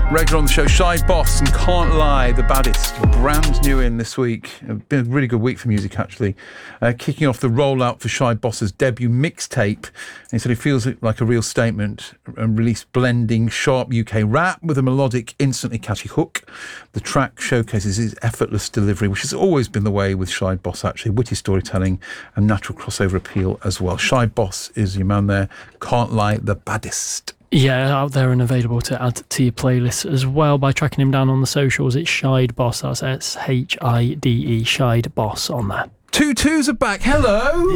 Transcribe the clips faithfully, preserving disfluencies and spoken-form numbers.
Regular on the show, Shy Boss and Can't Lie, The Baddest. Brand new in this week. It's been a really good week for music, actually. Uh, kicking off the rollout for Shy Boss's debut mixtape. He said it feels like a real statement. And released blending sharp U K rap with a melodic, instantly catchy hook. The track showcases his effortless delivery, which has always been the way with Shy Boss, actually. Witty storytelling and natural crossover appeal as well. Shy Boss is your man there. Can't Lie, The Baddest. Yeah, out there and available to add to your playlist as well by tracking him down on the socials. It's Shide Boss. That's S H I D E, Shide Boss on there. Two twos are back. Hello.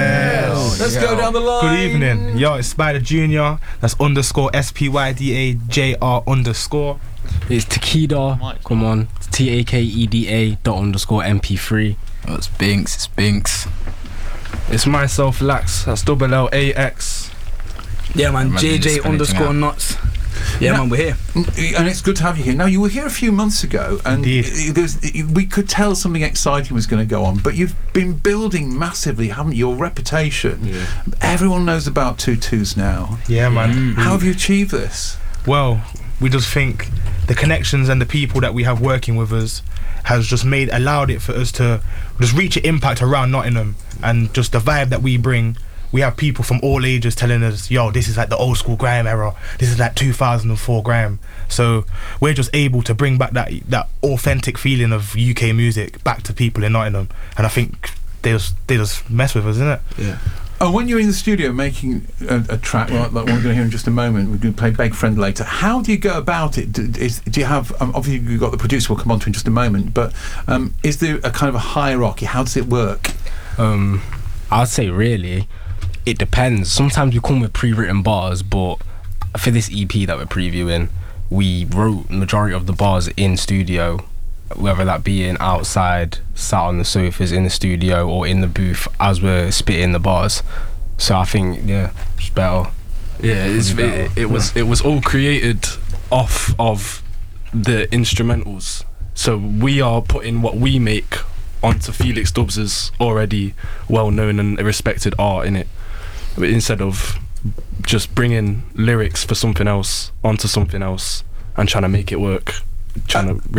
Yes. Let's Yo. go down the line. Good evening. Yo, it's Spider Junior. That's underscore S P Y D A J R underscore. It's Takeda. Come on. T A K E D A dot underscore M P three. Oh, it's Binks. It's Binks. It's myself, Lax. That's double L A X. Yeah, man. Imagine J J spinning underscore out. nuts. Yeah, Now- man, we're here. And it's good to have you here. Now, you were here a few months ago, and Indeed. there was, we could tell something exciting was going to go on, but you've been building massively, haven't you? Your reputation. Yeah. Everyone knows about Two Twos now. Yeah, man. How have you achieved this? Well, we just think the connections and the people that we have working with us has just made allowed it for us to just reach an impact around Nottingham, and just the vibe that we bring. We have people from all ages telling us, yo, this is like the old school grime era, this is like two thousand four grime. So we're just able to bring back that that authentic feeling of U K music back to people in Nottingham, and I think they just they just mess with us, isn't it? Yeah. Oh, when you're in the studio making a, a track like, like what we're going to hear in just a moment, we're going to play Beg Friend later. How do you go about it? Do, is, do you have, um, obviously you've got the producer we'll come on to in just a moment, but um, is there a kind of a hierarchy? How does it work? Um, I'd say really, it depends. Sometimes we come with pre-written bars, but for this E P that we're previewing, we wrote majority of the bars in studio, whether that be in outside, sat on the sofas in the studio, or in the booth as we're spitting the bars. So I think, yeah, it's better. Yeah, it's, it, it was it was all created off of the instrumentals. So we are putting what we make onto Felix Dubs's already well-known and respected art in it, but instead of just bringing lyrics for something else onto something else and trying to make it work, trying to